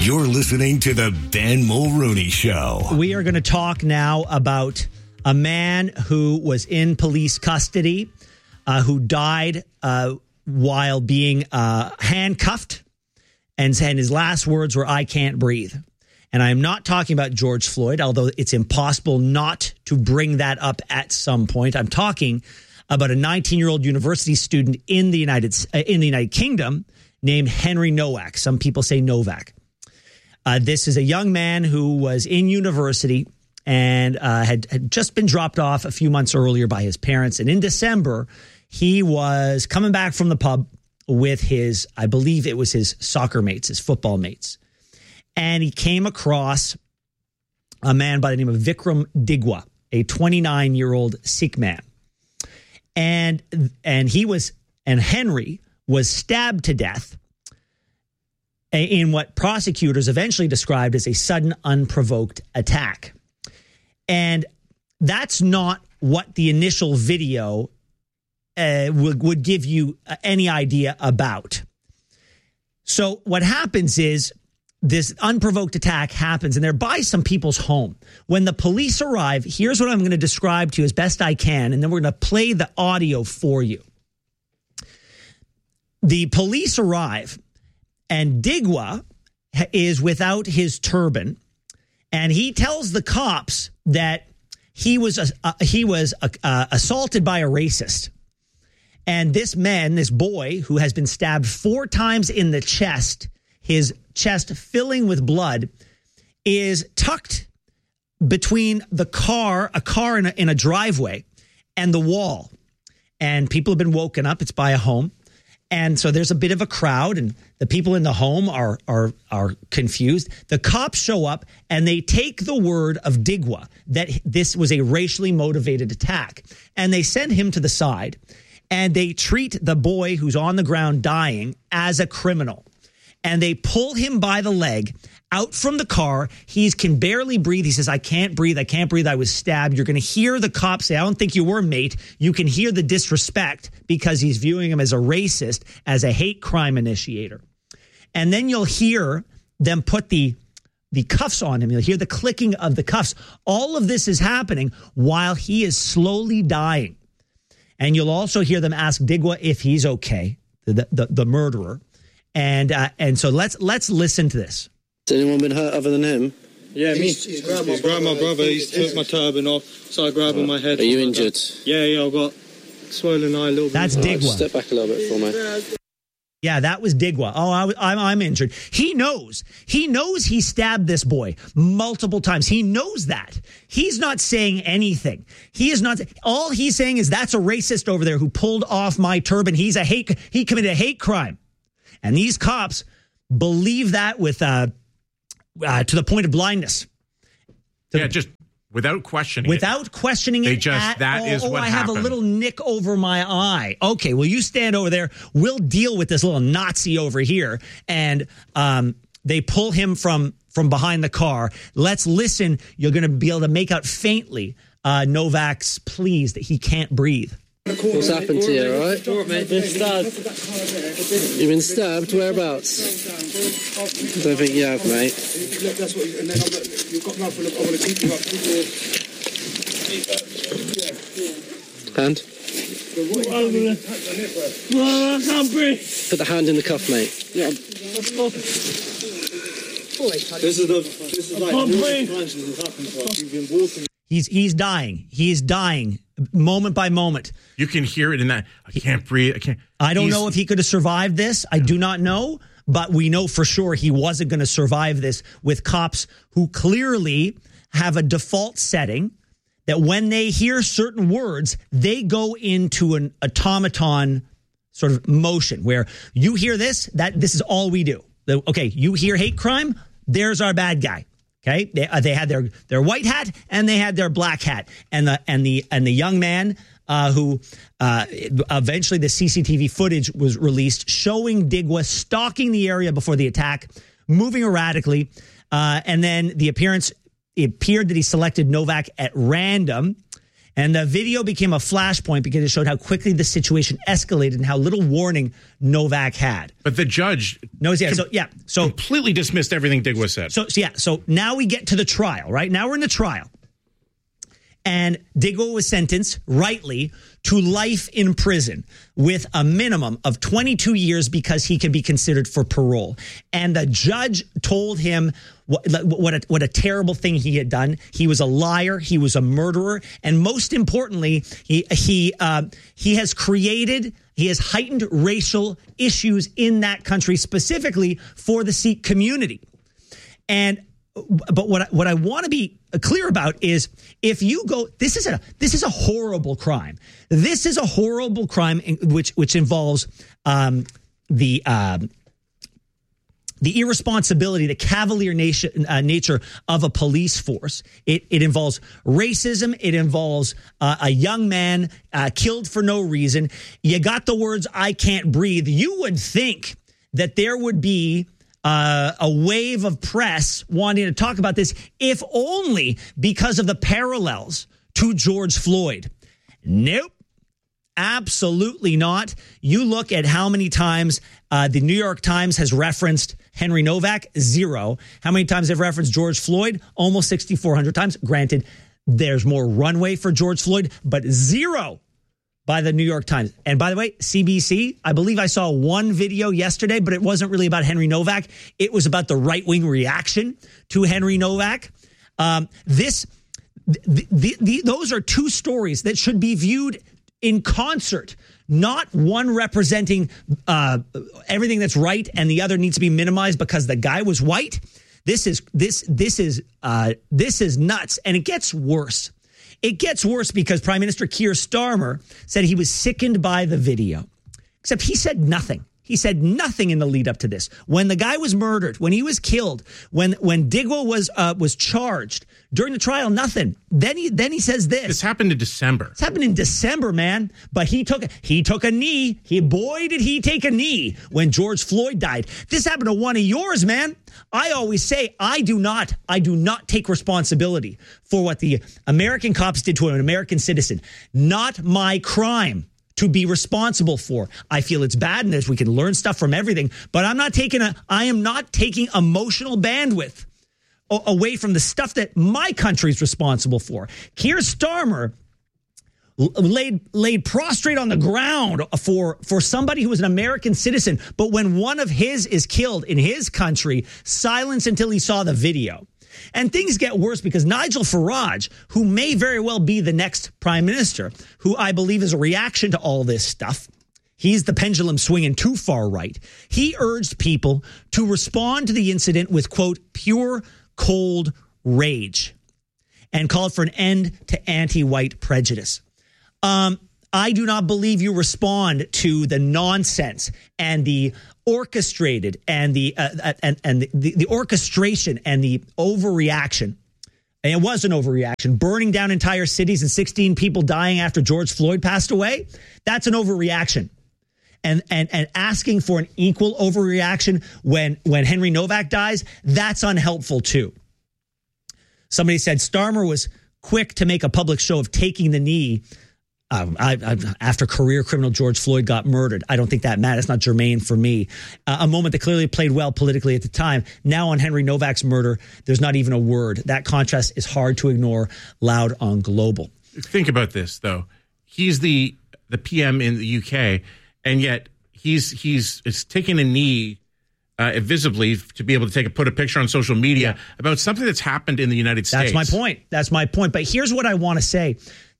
You're listening to the Ben Mulrooney Show. We are going to talk now about a man who was in police custody, who died while being handcuffed, and his last words were, "I can't breathe." And I am not talking about George Floyd, although it's impossible not to bring that up at some point. I'm talking about a 19-year-old university student in the United Kingdom named Henry Nowak. Some people say Novak. This is a young man who was in university and had just been dropped off a few months earlier by his parents. And in December, he was coming back from the pub with I believe it was his soccer mates, his football mates. And he came across a man by the name of Vikram Digwa, a 29-year-old Sikh man. And Henry was stabbed to death in what prosecutors eventually described as a sudden, unprovoked attack. And that's not what the initial video would give you any idea about. So what happens is this unprovoked attack happens, and they're by some people's home. When the police arrive, here's what I'm going to describe to you as best I can, and then we're going to play the audio for you. The police arrive, and Digwa is without his turban, and he tells the cops that he was assaulted by a racist. And this boy, who has been stabbed 4 times in the chest, his chest filling with blood, is tucked between a car in a driveway, and the wall. And people have been woken up. It's by a home. And so there's a bit of a crowd, and the people in the home are confused. The cops show up, and they take the word of Digwa that this was a racially motivated attack. And they send him to the side, and they treat the boy who's on the ground dying as a criminal. And they pull him by the leg out from the car. He can barely breathe. He says, I can't breathe. I was stabbed. You're going to hear the cops say, I don't think you were, mate. You can hear the disrespect because he's viewing him as a racist, as a hate crime initiator. And then you'll hear them put the cuffs on him. You'll hear the clicking of the cuffs. All of this is happening while he is slowly dying. And you'll also hear them ask Digwa if he's okay, the murderer. And so let's listen to this. Has anyone been hurt other than him? Yeah, me. He's grabbed my brother. He's took my turban off. Started grabbing my head. Are you injured? Yeah, I've got swollen eye a little bit. That's Digwa. Step back a little bit for me. Yeah, that was Digwa. Oh, I'm injured. He knows he stabbed this boy multiple times. He knows that. He's not saying anything. All he's saying is that's a racist over there who pulled off my turban. He committed a hate crime. And these cops believe that with to the point of blindness. Just without questioning it. What I have a little nick over my eye. Okay, well, you stand over there. We'll deal with this little Nazi over here. And they pull him from behind the car. Let's listen. You're going to be able to make out faintly Novak's pleas that he can't breathe. What's happened to you, all right? Been stabbed. You've been stabbed? Whereabouts? I don't think you have, mate. That's what and then you've got nothing. I want to keep you up. Hand? I can't breathe. Put the hand in the cuff, mate. Yeah. This is like times this has happened to us. You've been walking. He's dying. He is dying moment by moment. You can hear it in that. I can't breathe. I don't know if he could have survived this. I do not know. But we know for sure he wasn't going to survive this with cops who clearly have a default setting that when they hear certain words, they go into an automaton sort of motion where you hear this is all we do. Okay, you hear hate crime, there's our bad guy. Okay, they had their white hat and they had their black hat, and the young man who eventually the CCTV footage was released showing Digwa stalking the area before the attack, moving erratically, and then it appeared that he selected Novak at random, And the video became a flashpoint because it showed how quickly the situation escalated and how little warning Novak had. But the judge so completely dismissed everything Digwa said. So now we get to the trial, right? Now we're in the trial. And Digwa was sentenced, rightly, to life in prison with a minimum of 22 years because he could be considered for parole. And the judge told him what a terrible thing he had done. He was a liar. He was a murderer. And most importantly, he has heightened racial issues in that country, specifically for the Sikh community. But what I want to be clear about is if you go, this is a horrible crime. This is a horrible crime which involves the irresponsibility, the cavalier nature of a police force. It involves racism. It involves a young man killed for no reason. You got the words, "I can't breathe." You would think that there would be a wave of press wanting to talk about this, if only because of the parallels to George Floyd. Nope. Absolutely not. You look at how many times the New York Times has referenced Henry Novak, 0. How many times they've referenced George Floyd? Almost 6,400 times. Granted, there's more runway for George Floyd, but 0 by the New York Times. And by the way, CBC, I believe I saw one video yesterday, but it wasn't really about Henry Novak. It was about the right-wing reaction to Henry Novak. Those are two stories that should be viewed in concert, not one representing everything that's right and the other needs to be minimized because the guy was white. This is nuts, and it gets worse. It gets worse because Prime Minister Keir Starmer said he was sickened by the video, except he said nothing. He said nothing in the lead up to this. When the guy was murdered, when he was killed, when Digwa was charged during the trial, nothing. Then he says this. This happened in December. This happened in December, man. But he took a knee. Boy, did he take a knee when George Floyd died. This happened to one of yours, man. I always say I do not take responsibility for what the American cops did to an American citizen. Not my crime to be responsible for. I feel it's bad and we can learn stuff from everything, but I am not taking emotional bandwidth away from the stuff that my country is responsible for. Keir Starmer laid prostrate on the ground for somebody who was an American citizen, but when one of his is killed in his country, silence until he saw the video. And things get worse because Nigel Farage, who may very well be the next prime minister, who I believe is a reaction to all this stuff, he's the pendulum swinging too far right. He urged people to respond to the incident with, quote, pure, cold rage, and called for an end to anti-white prejudice. I do not believe you respond to the nonsense and the orchestrated and the orchestration and the overreaction. And it was an overreaction. Burning down entire cities and 16 people dying after George Floyd passed away. That's an overreaction. And asking for an equal overreaction when Henry Novak dies, that's unhelpful too. Somebody said Starmer was quick to make a public show of taking the knee after career criminal George Floyd got murdered. I don't think that matters. It's not germane for me. A moment that clearly played well politically at the time. Now on Henry Novak's murder, there's not even a word. That contrast is hard to ignore. Loud on Global. Think about this, though. He's the PM in the UK, and yet he's taking a knee visibly to be able to put a picture on social media about something that's happened in the United States. That's my point. But here's what I want to say.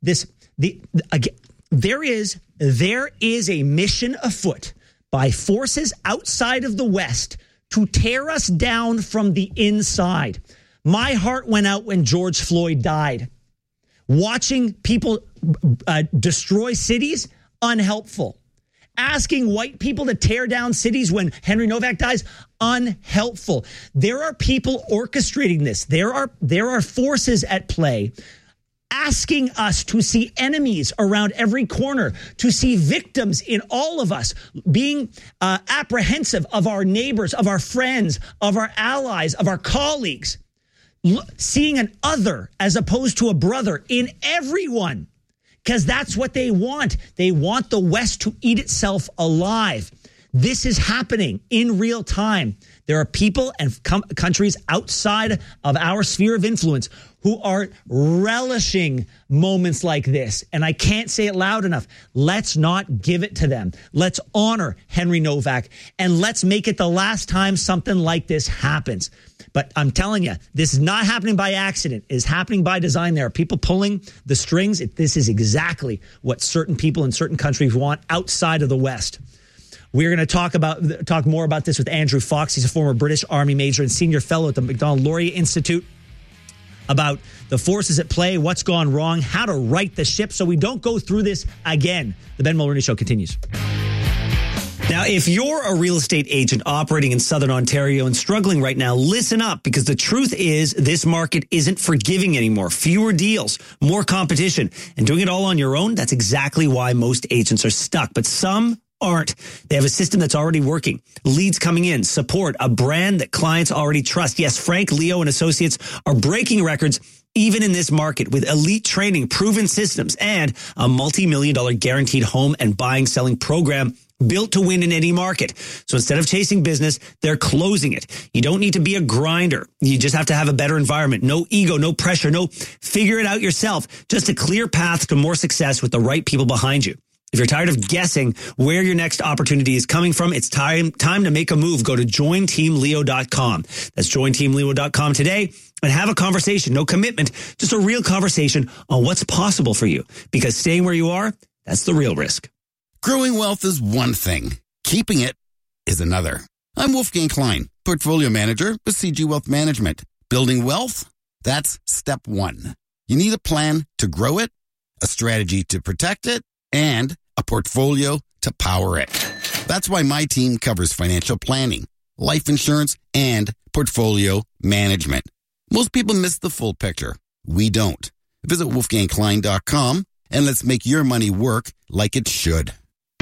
There is a mission afoot by forces outside of the West to tear us down from the inside. My heart went out when George Floyd died. Watching people destroy cities, unhelpful. Asking white people to tear down cities when Henry Novak dies, unhelpful. There are people orchestrating this. There are forces at play asking us to see enemies around every corner, to see victims in all of us, being apprehensive of our neighbors, of our friends, of our allies, of our colleagues, seeing an other as opposed to a brother in everyone. because that's what they want. They want the West to eat itself alive. This is happening in real time. There are people and countries outside of our sphere of influence who are relishing moments like this. And I can't say it loud enough. Let's not give it to them. Let's honor Henry Novak, and let's make it the last time something like this happens. But I'm telling you, this is not happening by accident. It is happening by design. There are people pulling the strings. This is exactly what certain people in certain countries want outside of the West. We're going to talk more about this with Andrew Fox. He's a former British Army major and senior fellow at the Macdonald-Laurier Institute, about the forces at play, what's gone wrong, how to right the ship so we don't go through this again. The Ben Mulroney Show continues. Now, if you're a real estate agent operating in Southern Ontario and struggling right now, listen up, because the truth is this market isn't forgiving anymore. Fewer deals, more competition, and doing it all on your own. That's exactly why most agents are stuck. But some aren't. They have a system that's already working. Leads coming in, support, a brand that clients already trust. Yes, Frank, Leo, and Associates are breaking records even in this market with elite training, proven systems, and a multi-million-dollar guaranteed home and buying, selling program built to win in any market. So instead of chasing business, they're closing it. You don't need to be a grinder. You just have to have a better environment. No ego, no pressure, no figure it out yourself. Just a clear path to more success with the right people behind you. If you're tired of guessing where your next opportunity is coming from, it's time to make a move. Go to jointeamleo.com. That's jointeamleo.com today and have a conversation. No commitment, just a real conversation on what's possible for you. Because staying where you are, that's the real risk. Growing wealth is one thing. Keeping it is another. I'm Wolfgang Klein, Portfolio Manager with CG Wealth Management. Building wealth? That's step one. You need a plan to grow it, a strategy to protect it, and a portfolio to power it. That's why my team covers financial planning, life insurance, and portfolio management. Most people miss the full picture. We don't. Visit wolfgangklein.com and let's make your money work like it should.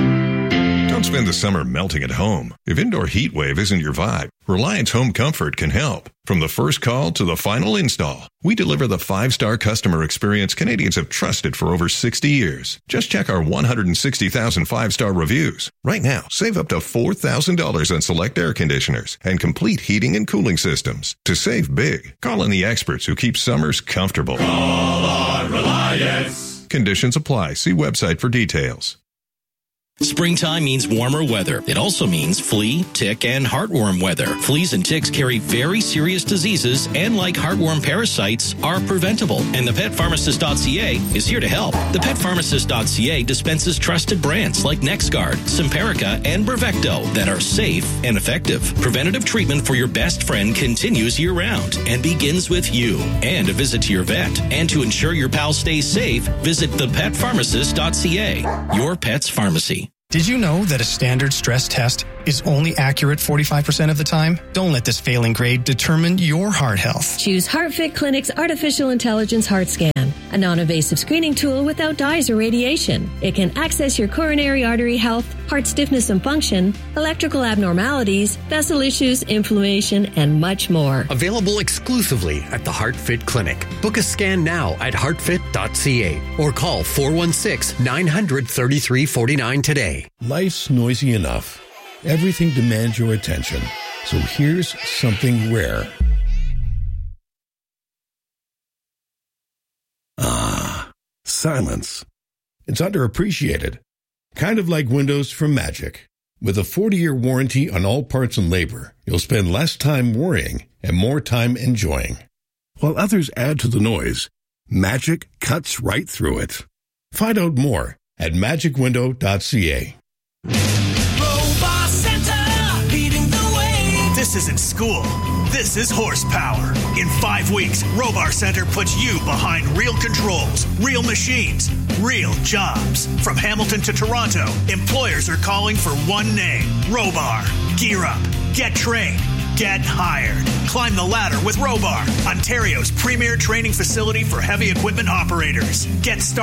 Don't spend the summer melting at home. If indoor heat wave isn't your vibe, Reliance Home Comfort can help. From the first call to the final install, we deliver the 5-star customer experience Canadians have trusted for over 60 years. Just check our 160,000 5-star reviews. Right now, save up to $4,000 on select air conditioners and complete heating and cooling systems. To save big, call in the experts who keep summers comfortable. Call on Reliance. Conditions apply. See website for details. Springtime means warmer weather. It also means flea, tick, and heartworm weather. Fleas and ticks carry very serious diseases and, like heartworm parasites, are preventable. And the PetPharmacist.ca is here to help. The PetPharmacist.ca dispenses trusted brands like NexGard, Simparica, and Brevecto that are safe and effective. Preventative treatment for your best friend continues year-round and begins with you and a visit to your vet. And to ensure your pal stays safe, visit thepetpharmacist.ca, your pet's pharmacy. Did you know that a standard stress test is only accurate 45% of the time? Don't let this failing grade determine your heart health. Choose HeartFit Clinic's Artificial Intelligence Heart Scan, a non-invasive screening tool without dyes or radiation. It can access your coronary artery health, heart stiffness and function, electrical abnormalities, vessel issues, inflammation, and much more. Available exclusively at the HeartFit Clinic. Book a scan now at heartfit.ca or call 416-900-3349 today. Life's noisy enough. Everything demands your attention. So here's something rare. Ah, silence. It's underappreciated. Kind of like windows from Magic. With a 40-year warranty on all parts and labor, you'll spend less time worrying and more time enjoying. While others add to the noise, Magic cuts right through it. Find out more at magicwindow.ca. Robot Center, leading the way. This isn't school. This is horsepower. In 5 weeks, Robar Center puts you behind real controls, real machines, real jobs. From Hamilton to Toronto, employers are calling for one name, Robar. Gear up, get trained, get hired. Climb the ladder with Robar, Ontario's premier training facility for heavy equipment operators. Get started